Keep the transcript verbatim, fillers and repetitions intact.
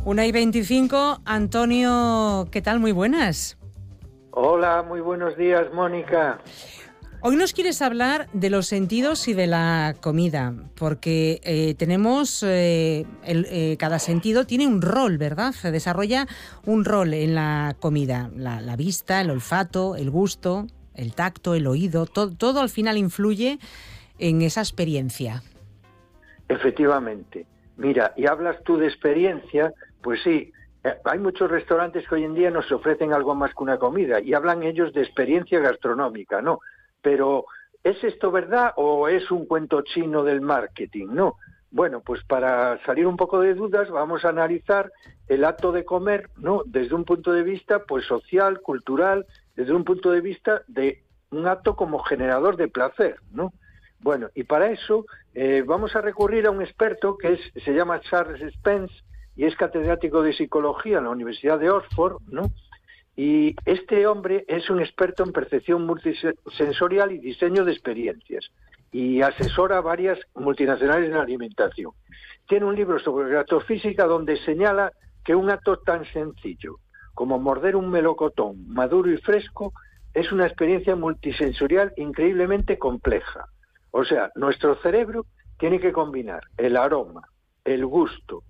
una y veinticinco. Antonio, ¿qué tal? Muy buenas. Hola, muy buenos días, Mónica. Hoy nos quieres hablar de los sentidos y de la comida, porque eh, tenemos, eh, el, eh, cada sentido tiene un rol, ¿verdad? Se desarrolla un rol en la comida, la, la vista, el olfato, el gusto, el tacto, el oído, to- todo al final influye en esa experiencia. Efectivamente. Mira, y hablas tú de experiencia, pues sí, eh, hay muchos restaurantes que hoy en día nos ofrecen algo más que una comida y hablan ellos de experiencia gastronómica, ¿no? Pero, ¿es esto verdad o es un cuento chino del marketing? No. Bueno, pues para salir un poco de dudas vamos a analizar el acto de comer, ¿no? Desde un punto de vista pues social, cultural, desde un punto de vista de un acto como generador de placer, ¿no? Bueno, y para eso eh, vamos a recurrir a un experto que es, se llama Charles Spence y es catedrático de psicología en la Universidad de Oxford, ¿no? Y este hombre es un experto en percepción multisensorial y diseño de experiencias y asesora a varias multinacionales de la alimentación. Tiene un libro sobre gastrofísica donde señala que un acto tan sencillo como morder un melocotón maduro y fresco es una experiencia multisensorial increíblemente compleja. O sea, nuestro cerebro tiene que combinar el aroma, el gusto,